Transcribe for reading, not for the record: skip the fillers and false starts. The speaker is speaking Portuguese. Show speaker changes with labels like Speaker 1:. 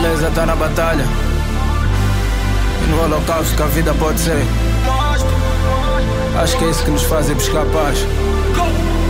Speaker 1: beleza tá na batalha e no holocausto que a vida pode ser. Acho que é isso que nos faz ir buscar paz.